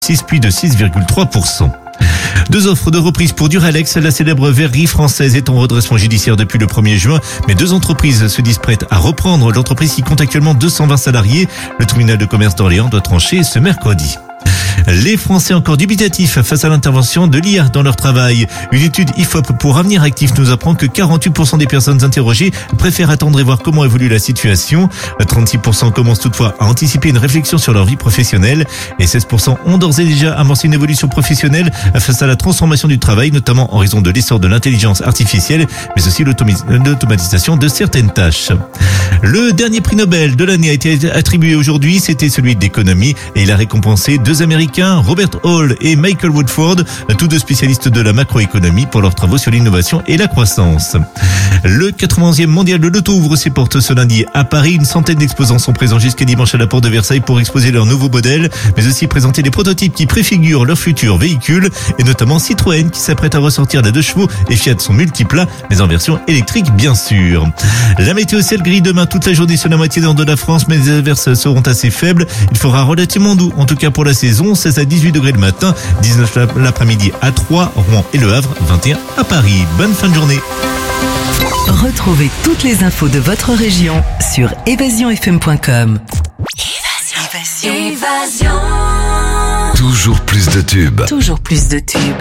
6 puis de 6,3%. Deux offres de reprise pour Duralex. La célèbre verrerie française est en redressement judiciaire depuis le 1er juin, mais deux entreprises se disent prêtes à reprendre. L'entreprise qui compte actuellement 220 salariés. Le tribunal de commerce d'Orléans doit trancher ce mercredi. Les Français encore dubitatifs face à l'intervention de l'IA dans leur travail. Une étude IFOP pour Avenir Actif nous apprend que 48% des personnes interrogées préfèrent attendre et voir comment évolue la situation. 36% commencent toutefois à anticiper une réflexion sur leur vie professionnelle et 16% ont d'ores et déjà amorcé une évolution professionnelle face à la transformation du travail, notamment en raison de l'essor de l'intelligence artificielle, mais aussi l'automatisation de certaines tâches. Le dernier prix Nobel de l'année a été attribué aujourd'hui, c'était celui d'économie et il a récompensé deux Américains, Robert Hall et Michael Woodford, tous deux spécialistes de la macroéconomie pour leurs travaux sur l'innovation et la croissance. Le 91e mondial de l'auto ouvre ses portes ce lundi à Paris. Une centaine d'exposants sont présents jusqu'à dimanche à la porte de Versailles pour exposer leurs nouveaux modèles, mais aussi présenter des prototypes qui préfigurent leurs futurs véhicules, et notamment Citroën qui s'apprête à ressortir la 2 chevaux et Fiat son multiplat, mais en version électrique bien sûr. La météo ciel gris demain toute la journée sur la moitié nord de la France, mais les averses seront assez faibles. Il fera relativement doux, en tout cas pour la saison, 16 à 18 degrés le matin, 19 l'après-midi à Troyes, Rouen et Le Havre, 21 à Paris. Bonne fin de journée. Retrouvez toutes les infos de votre région sur évasionfm.com. Évasion. Toujours plus de tubes. Toujours plus de tubes.